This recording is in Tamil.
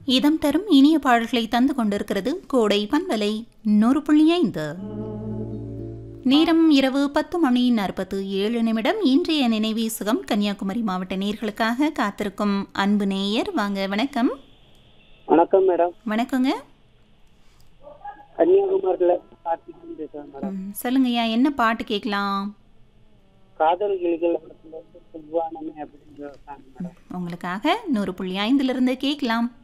இதம் தரும் இனிய பாடல்களை தந்து கொண்டிருக்கிறது கோடை பண்பலை 100.5. நேரம் இரவு 10:47. இன்றைய நினைவீசுகம் கன்னியாகுமரி மாவட்ட நேயர்களுக்காக காத்திருக்கும் அன்பு நேயர். வாங்க, வணக்கம். வணக்கம் மேடம். வணக்கங்க. கன்னியாகுமரியில கார்த்திகேயன் பேசுறேன் மேடம். சொல்லுங்கய்யா, என்ன பாட்டு கேட்கலாம்? காதல் கிளிகள் படத்துல இருந்து செவ்வானமே அப்படின்ற சாங் மேடம். உங்களுக்காக 100.5 கேட்கலாம்.